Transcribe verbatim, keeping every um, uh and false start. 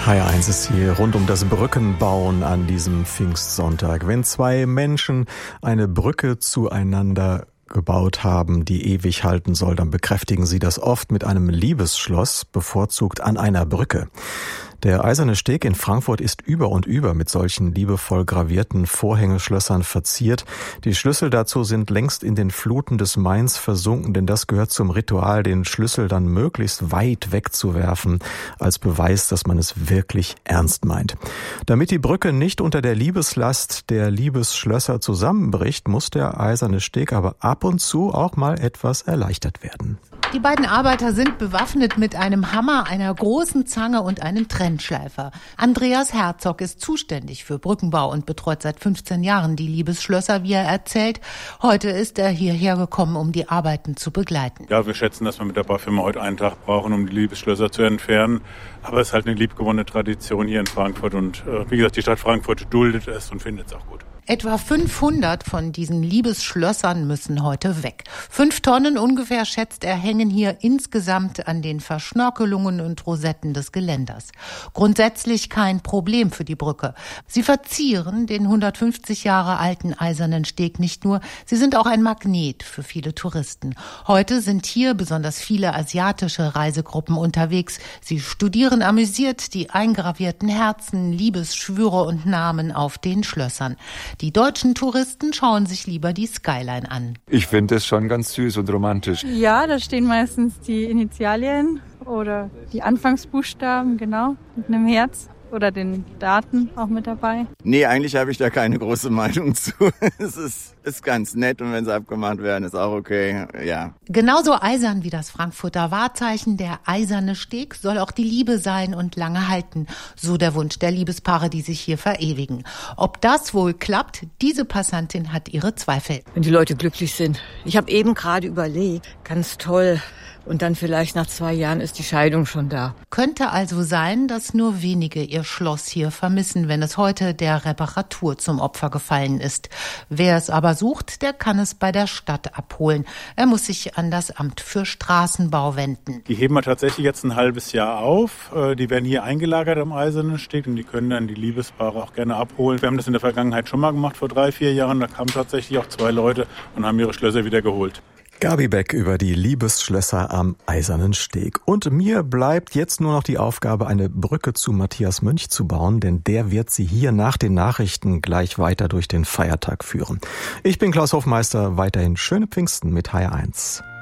H R eins ist hier rund um das Brückenbauen an diesem Pfingstsonntag. Wenn zwei Menschen eine Brücke zueinander gebaut haben, die ewig halten soll, dann bekräftigen sie das oft mit einem Liebesschloss, bevorzugt an einer Brücke. Der Eiserne Steg in Frankfurt ist über und über mit solchen liebevoll gravierten Vorhängeschlössern verziert. Die Schlüssel dazu sind längst in den Fluten des Mains versunken, denn das gehört zum Ritual, den Schlüssel dann möglichst weit wegzuwerfen, als Beweis, dass man es wirklich ernst meint. Damit die Brücke nicht unter der Liebeslast der Liebesschlösser zusammenbricht, muss der Eiserne Steg aber ab und zu auch mal etwas erleichtert werden. Die beiden Arbeiter sind bewaffnet mit einem Hammer, einer großen Zange und einem Trennschleifer. Andreas Herzog ist zuständig für Brückenbau und betreut seit fünfzehn Jahren die Liebesschlösser, wie er erzählt. Heute ist er hierher gekommen, um die Arbeiten zu begleiten. Ja, wir schätzen, dass wir mit der Baufirma heute einen Tag brauchen, um die Liebesschlösser zu entfernen. Aber es ist halt eine liebgewonnene Tradition hier in Frankfurt. Und äh, wie gesagt, die Stadt Frankfurt duldet es und findet es auch gut. Etwa fünfhundert von diesen Liebesschlössern müssen heute weg. Fünf Tonnen ungefähr, schätzt er, hängen hier insgesamt an den Verschnörkelungen und Rosetten des Geländers. Grundsätzlich kein Problem für die Brücke. Sie verzieren den hundertfünfzig Jahre alten Eisernen Steg nicht nur, sie sind auch ein Magnet für viele Touristen. Heute sind hier besonders viele asiatische Reisegruppen unterwegs. Sie studieren amüsiert die eingravierten Herzen, Liebesschwüre und Namen auf den Schlössern. Die deutschen Touristen schauen sich lieber die Skyline an. Ich finde es schon ganz süß und romantisch. Ja, da stehen meistens die Initialien oder die Anfangsbuchstaben, genau, mit einem Herz. Oder den Daten auch mit dabei? Nee, eigentlich habe ich da keine große Meinung zu. Es ist, ist ganz nett und wenn sie abgemacht werden, ist auch okay, ja. Genauso eisern wie das Frankfurter Wahrzeichen, der Eiserne Steg, soll auch die Liebe sein und lange halten. So der Wunsch der Liebespaare, die sich hier verewigen. Ob das wohl klappt, diese Passantin hat ihre Zweifel. Wenn die Leute glücklich sind. Ich habe eben gerade überlegt, ganz toll. Und dann vielleicht nach zwei Jahren ist die Scheidung schon da. Könnte also sein, dass nur wenige ihr Schloss hier vermissen, wenn es heute der Reparatur zum Opfer gefallen ist. Wer es aber sucht, der kann es bei der Stadt abholen. Er muss sich an das Amt für Straßenbau wenden. Die heben wir tatsächlich jetzt ein halbes Jahr auf. Die werden hier eingelagert am Eisernen Steg und die können dann die Liebespaare auch gerne abholen. Wir haben das in der Vergangenheit schon mal gemacht, vor drei, vier Jahren. Da kamen tatsächlich auch zwei Leute und haben ihre Schlösser wieder geholt. Gabi Beck über die Liebesschlösser am Eisernen Steg. Und mir bleibt jetzt nur noch die Aufgabe, eine Brücke zu Matthias Mönch zu bauen, denn der wird sie hier nach den Nachrichten gleich weiter durch den Feiertag führen. Ich bin Klaus Hofmeister, weiterhin schöne Pfingsten mit H R eins.